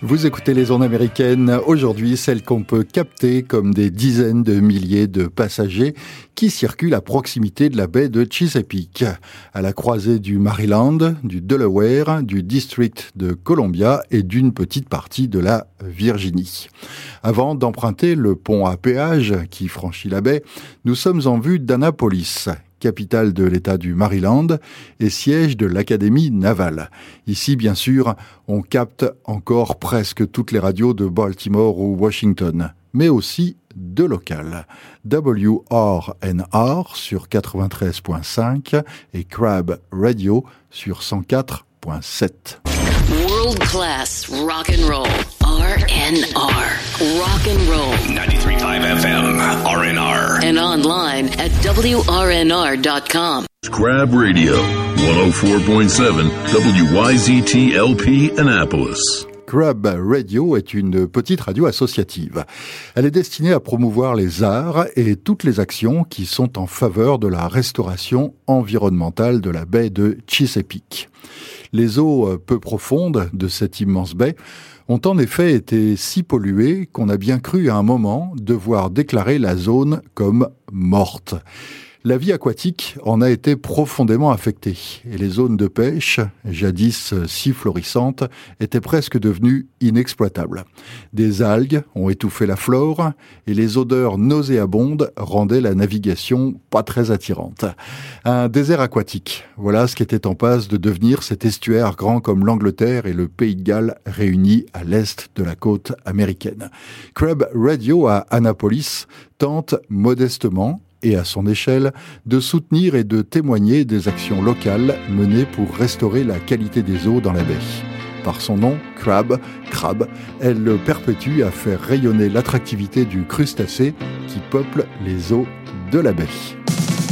Vous écoutez les ondes américaines, aujourd'hui celles qu'on peut capter comme des dizaines de milliers de passagers qui circulent à proximité de la baie de Chesapeake, à la croisée du Maryland, du Delaware, du District de Columbia et d'une petite partie de la Virginie. Avant d'emprunter le pont à péage qui franchit la baie, nous sommes en vue d'Annapolis, capitale de l'État du Maryland et siège de l'Académie navale. Ici, bien sûr, on capte encore presque toutes les radios de Baltimore ou Washington, mais aussi de locales. WRNR sur 93.5 et Crab Radio sur 104.7. World class rock and roll. RNR. Rock and roll. 93.5 FM. RNR. And online at WRNR.com. Crab Radio. 104.7 WYZT-LP Annapolis. Crab Radio est une petite radio associative. Elle est destinée à promouvoir les arts et toutes les actions qui sont en faveur de la restauration environnementale de la baie de Chesapeake. Les eaux peu profondes de cette immense baie ont en effet été si polluées qu'on a bien cru à un moment devoir déclarer la zone comme morte. La vie aquatique en a été profondément affectée et les zones de pêche, jadis si florissantes, étaient presque devenues inexploitables. Des algues ont étouffé la flore et les odeurs nauséabondes rendaient la navigation pas très attirante. Un désert aquatique, voilà ce qui était en passe de devenir cet estuaire grand comme l'Angleterre et le Pays de Galles réunis à l'est de la côte américaine. Crab Radio à Annapolis tente modestement et à son échelle, de soutenir et de témoigner des actions locales menées pour restaurer la qualité des eaux dans la baie. Par son nom, Crab, elle perpétue à faire rayonner l'attractivité du crustacé qui peuple les eaux de la baie.